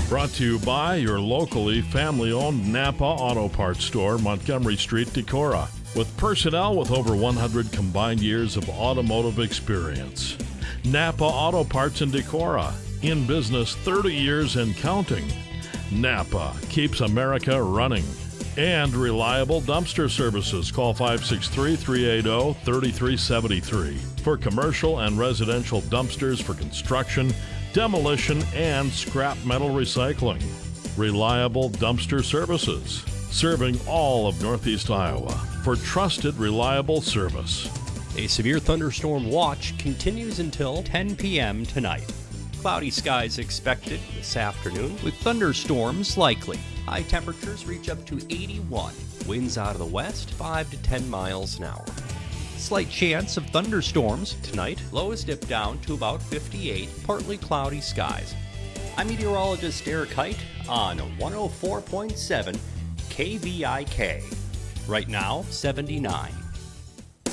Brought to you by your locally family-owned Napa Auto Parts store, Montgomery Street, Decorah, with personnel with over 100 combined years of automotive experience. Napa Auto Parts in Decorah, in business 30 years and counting. Napa keeps America running. And reliable dumpster services. Call 563-380-3373 for commercial and residential dumpsters for construction, demolition, and scrap metal recycling. Reliable dumpster services, serving all of Northeast Iowa for trusted, reliable service. A severe thunderstorm watch continues until 10 p.m. tonight. Cloudy skies expected this afternoon with thunderstorms likely. High temperatures reach up to 81. Winds out of the west 5 to 10 miles an hour. Slight chance of thunderstorms tonight. Lows dip down to about 58. Partly cloudy skies. I'm meteorologist Eric Height on 104.7 KVIK. Right now, 79.